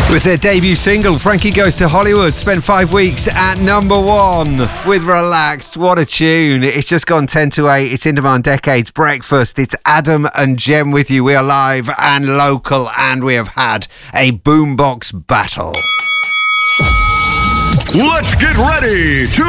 Was their debut single, Frankie Goes to Hollywood, spent 5 weeks at number 1 with Relaxed. What a tune. It's just gone 10 to 8. It's In Demand Decades Breakfast. It's Adam and Jem with you. We are live and local, and we have had a boombox battle. Let's get ready to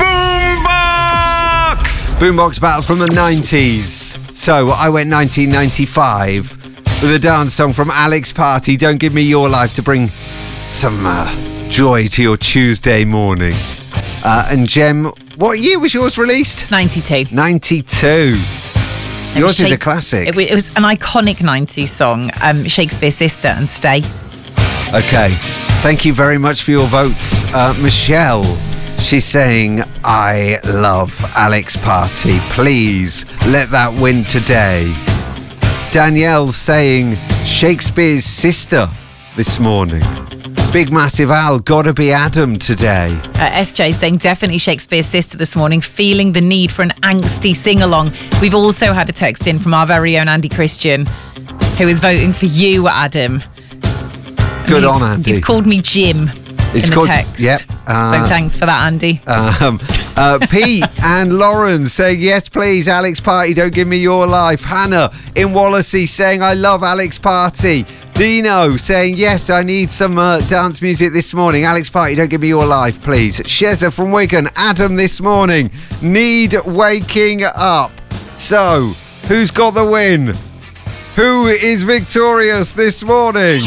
boombox! Boombox battle from the 90s. So I went 1995 with a dance song from Alex Party, Don't Give Me Your Life, to bring some joy to your Tuesday morning. And Jem, what year was yours released? 92. 92. Yours is a classic. It was an iconic 90s song, Shakespeare's Sister and Stay. Okay. Thank you very much for your votes. Michelle, she's saying, I love Alex Party. Please let that win today. Danielle's saying Shakespeare's Sister this morning. Big Massive Al, gotta be Adam today. SJ saying definitely Shakespeare's Sister this morning, feeling the need for an angsty sing-along. We've also had a text in from our very own Andy Christian, who is voting for you, Adam. Good on, Andy. He's called me Jim in the text. Yep. So thanks for that, Andy. Pete and Lauren saying, yes, please, Alex Party, Don't Give Me Your Life. Hannah in Wallasey saying, I love Alex Party. Dino saying, yes, I need some dance music this morning. Alex Party, Don't Give Me Your Life, please. Sheza from Wigan, Adam this morning, need waking up. So, who's got the win? Who is victorious this morning?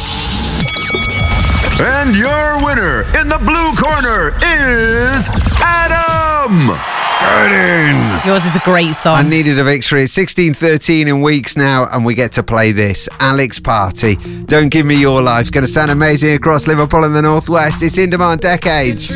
And your winner in the blue corner is Adam! Burden. Yours is a great song. I needed a victory. It's 16:13 in weeks now, and we get to play this. Alex Party, Don't Give Me Your Life. Going to sound amazing across Liverpool and the Northwest. It's In Demand Decades.